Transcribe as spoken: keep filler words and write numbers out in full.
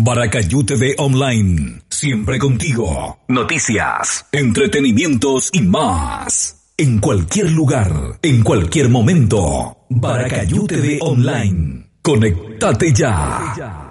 Baracayú T V Online, siempre contigo. Noticias, entretenimientos y más. En cualquier lugar, en cualquier momento. Baracayú T V Online. Conéctate ya.